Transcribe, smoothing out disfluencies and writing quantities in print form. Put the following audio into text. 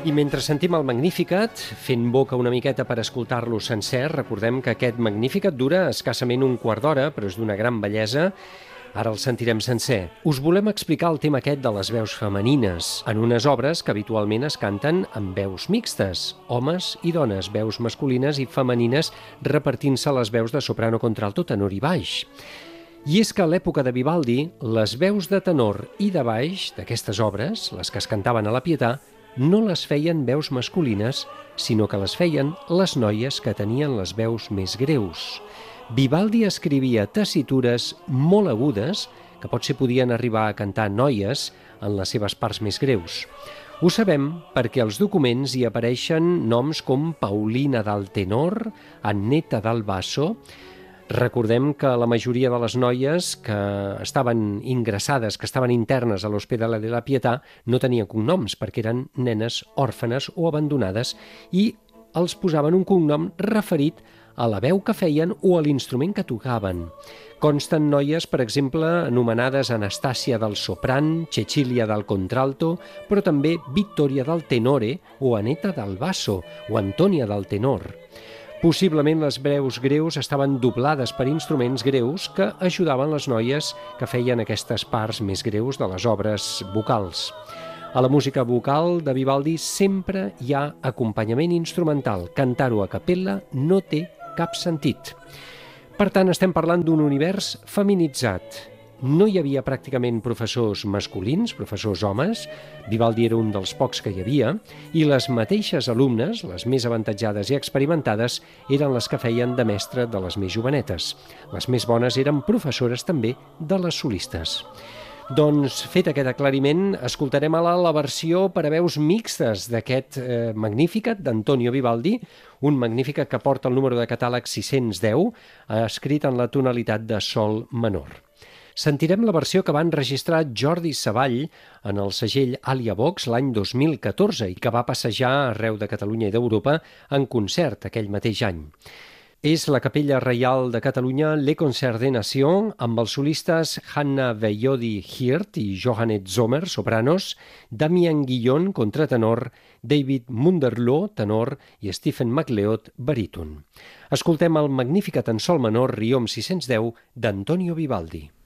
I mentre sentim el Magnificat, fent boca una miqueta per escoltar-lo sencer, recordem que aquest Magnificat dura escassament un quart d'hora, però és d'una gran bellesa. Ara el sentirem sencer. Us volem explicar el tema aquest de les veus femenines, en unes obres que habitualment es canten amb veus mixtes, homes i dones, veus masculines i femenines, repartint-se les veus de soprano, contralto, tenor i baix. I és que a l'època de Vivaldi, les veus de tenor i de baix d'aquestes obres, les que es cantaven a la Pietà, no les feien veus masculines, sinó que les feien les noies que tenien les veus més greus. Vivaldi escrivia tessitures molt agudes que potser podien arribar a cantar noies en les seves parts més greus. Ho sabem perquè als documents hi apareixen noms com Paulina dal tenor, Annetta dal basso. Recordem que la majoria de les noies que estaven ingressades, que estaven internes a l'Hospedale de la Pietà, no tenien cognoms perquè eren nenes òrfanes o abandonades i els posaven un cognom referit a la veu que feien o a l'instrument que tocaven. Consten noies, per exemple, anomenades Anastàcia del sopran, Cecilia del contralto, però també Vittoria del tenore o Annetta del basso o Antònia del tenor. Possiblement les veus greus estaven doblades per instruments greus que ajudaven les noies que feien aquestes parts més greus de les obres vocals. A la música vocal de Vivaldi sempre hi ha acompanyament instrumental. Cantar-ho a capella no té cap sentit. Per tant, estem parlant d'un univers feminitzat. No hi havia pràcticament professors masculins, professors homes, Vivaldi era un dels pocs que hi havia, i les mateixes alumnes, les més avantatjades i experimentades, eren les que feien de mestre de les més jovenetes. Les més bones eren professores també de les solistes. Doncs, fet aquest aclariment, escoltarem la versió per a veus mixtes d'aquest Magnificat d'Antonio Vivaldi, un Magnificat que porta el número de catàleg 610, escrit en la tonalitat de sol menor. Sentirem la versió que va enregistrar Jordi Savall en el segell Alia Vox l'any 2014 i que va passejar arreu de Catalunya i d'Europa en concert aquell mateix any. És la Capella Reial de Catalunya Le Concert des Nations amb els solistes Hanna Vejodi-Hirt i Johannet Zomer, sopranos, Damien Guillon, contratenor, David Munderloo, tenor i Stephen MacLeod, baríton. Escoltem el Magnificat en sol menor Riom 610 d'Antonio Vivaldi.